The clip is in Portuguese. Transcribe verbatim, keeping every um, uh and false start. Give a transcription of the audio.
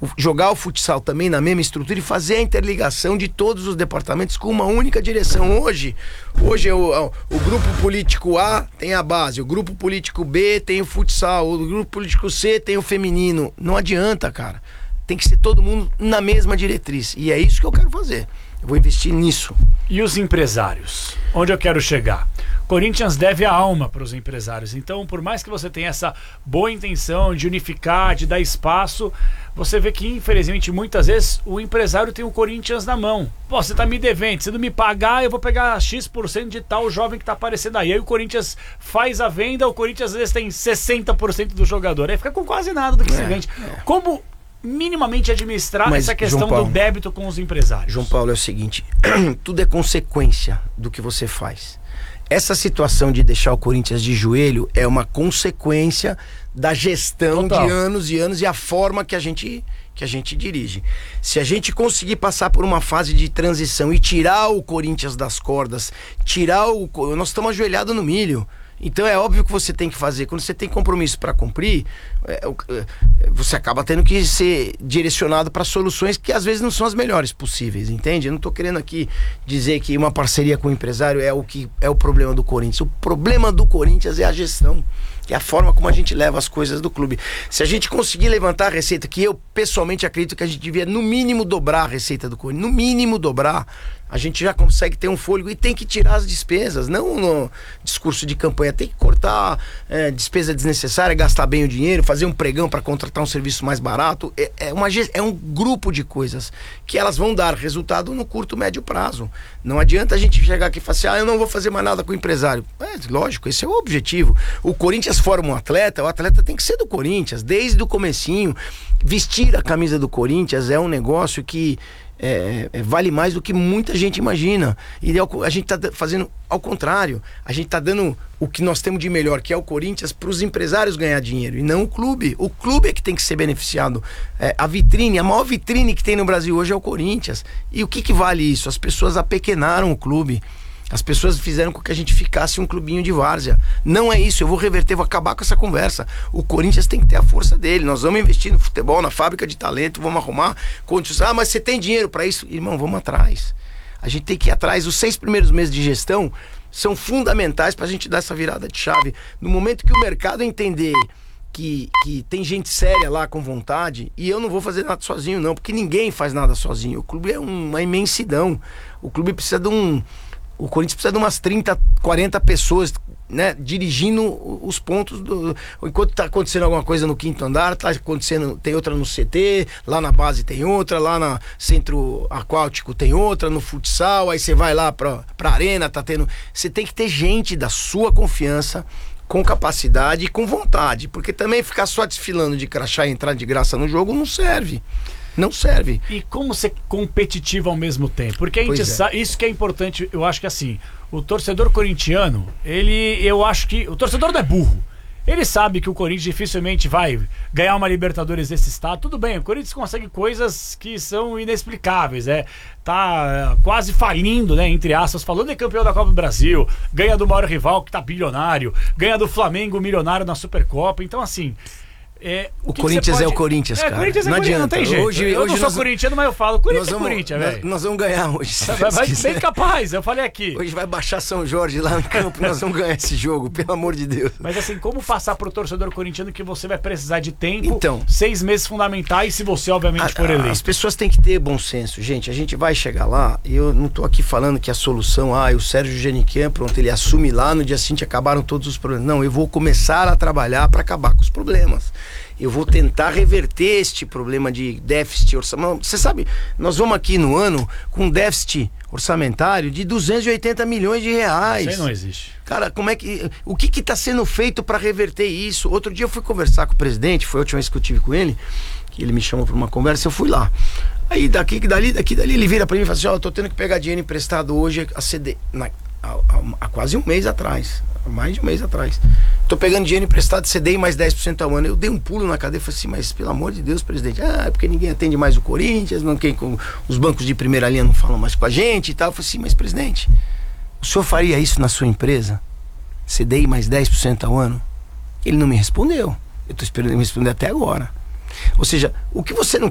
o, jogar o futsal também na mesma estrutura e fazer a interligação de todos os departamentos com uma única direção. Hoje, hoje é o, o grupo político A tem a base, o grupo político B tem o futsal, o grupo político C tem o feminino. Não adianta, cara. Tem que ser todo mundo na mesma diretriz. E é isso que eu quero fazer. Eu vou investir nisso. E os empresários? Onde eu quero chegar? Corinthians deve a alma para os empresários. Então, por mais que você tenha essa boa intenção de unificar, de dar espaço, você vê que, infelizmente, muitas vezes o empresário tem o Corinthians na mão. Pô, você tá me devendo, se não me pagar, eu vou pegar X por cento de tal jovem que tá aparecendo aí. Aí o Corinthians faz a venda, o Corinthians às vezes tem sessenta por cento do jogador. Aí fica com quase nada do que é, se vende. É. Como minimamente administrar Mas, essa questão Paulo, do débito com os empresários? João Paulo, é o seguinte, tudo é consequência do que você faz. Essa situação de deixar o Corinthians de joelho é uma consequência da gestão Total. de anos e anos e a forma que a gente que a gente dirige. Se a gente conseguir passar por uma fase de transição e tirar o Corinthians das cordas, tirar o... Nós estamos ajoelhados no milho. Então é óbvio que você tem que fazer. Quando você tem compromisso para cumprir, é, é, você acaba tendo que ser direcionado para soluções que às vezes não são as melhores possíveis, entende? Eu não estou querendo aqui dizer que uma parceria com o empresário é o que é o problema do Corinthians. O problema do Corinthians é a gestão, que é a forma como a gente leva as coisas do clube. Se a gente conseguir levantar a receita, que eu pessoalmente acredito que a gente devia no mínimo dobrar a receita do Corinthians, no mínimo dobrar, a gente já consegue ter um fôlego e tem que tirar as despesas, não no discurso de campanha, tem que cortar é, despesa desnecessária, gastar bem o dinheiro, fazer um pregão para contratar um serviço mais barato. É, é, uma, é um grupo de coisas que elas vão dar resultado no curto, médio prazo. Não adianta a gente chegar aqui e falar assim, ah, eu não vou fazer mais nada com o empresário. É, lógico, esse é o objetivo. O Corinthians forma um atleta, o atleta tem que ser do Corinthians, desde o comecinho. Vestir a camisa do Corinthians é um negócio que É, é, vale mais do que muita gente imagina. E a gente está fazendo ao contrário. A gente está dando o que nós temos de melhor, que é o Corinthians, para os empresários ganhar dinheiro, e não o clube. O clube é que tem que ser beneficiado. É, a vitrine, a maior vitrine que tem no Brasil hoje é o Corinthians. E o que, que vale isso? As pessoas apequenaram o clube. As pessoas fizeram com que a gente ficasse um clubinho de várzea. Não é isso, eu vou reverter, vou acabar com essa conversa. O Corinthians tem que ter a força dele. Nós vamos investir no futebol, na fábrica de talento, vamos arrumar condições. Ah, mas você tem dinheiro para isso? Irmão, vamos atrás. A gente tem que ir atrás. Os seis primeiros meses de gestão são fundamentais para a gente dar essa virada de chave. No momento que o mercado entender que, que tem gente séria lá com vontade, e eu não vou fazer nada sozinho não, porque ninguém faz nada sozinho. O clube é uma imensidão. O clube precisa de um... O Corinthians precisa de umas trinta, quarenta pessoas, né, dirigindo os pontos do... Enquanto está acontecendo alguma coisa no quinto andar, tá acontecendo, tem outra no C T, lá na base tem outra, lá no centro aquático tem outra, no futsal, aí você vai lá pra, pra arena, tá tendo... Você tem que ter gente da sua confiança, com capacidade e com vontade, porque também ficar só desfilando de crachá e entrar de graça no jogo não serve. Não serve. E como ser competitivo ao mesmo tempo? Porque a gente é. sabe, isso que é importante, eu acho que assim, o torcedor corintiano, ele, eu acho que, o torcedor não é burro. Ele sabe que o Corinthians dificilmente vai ganhar uma Libertadores desse estado. Tudo bem, o Corinthians consegue coisas que são inexplicáveis, é, tá é, quase falindo, né, entre aspas, falando de campeão da Copa do Brasil, ganha do maior rival que tá bilionário, ganha do Flamengo milionário na Supercopa, então assim... É, o o Corinthians pode... é o Corinthians, cara. É, Corinthians é não Corinthians, adianta. Não tem jeito. Hoje, eu hoje não sou nós... corintiano, mas eu falo Corinthians vamos, é Corinthians, nós, velho. nós vamos ganhar hoje. Vai, vai bem capaz, eu falei aqui. Hoje vai baixar São Jorge lá no campo, nós vamos ganhar esse jogo, pelo amor de Deus. Mas assim, como passar pro torcedor corintiano que você vai precisar de tempo, então, seis meses fundamentais, se você obviamente a, for eleito? As pessoas têm que ter bom senso, gente. A gente vai chegar lá, e eu não tô aqui falando que a solução, ah, o Sérgio Geniquian, pronto, ele assume lá, no dia seguinte acabaram todos os problemas. Não, eu vou começar a trabalhar para acabar com os problemas. Eu vou tentar reverter este problema de déficit orçamentário. Você sabe, nós vamos aqui no ano com um déficit orçamentário de duzentos e oitenta milhões de reais. Isso aí não existe. Cara, como é que... O que está sendo feito para reverter isso? Outro dia eu fui conversar com o presidente, foi a última vez que eu tive com ele, que ele me chamou para uma conversa, eu fui lá. Aí daqui, dali, daqui, dali, ele vira para mim e fala assim, ó, oh, eu tô tendo que pegar dinheiro emprestado hoje a C D... Na, há, há, há quase um mês atrás. Há mais de um mês atrás. Tô pegando dinheiro emprestado, C D I mais dez por cento ao ano. Eu dei um pulo na cadeira e falei assim, mas pelo amor de Deus, presidente, ah, é porque ninguém atende mais o Corinthians, não, quem, com, os bancos de primeira linha não falam mais com a gente e tal. Eu falei assim, mas presidente, o senhor faria isso na sua empresa? C D I mais dez por cento ao ano? Ele não me respondeu. Eu tô esperando ele me responder até agora. Ou seja, o que você não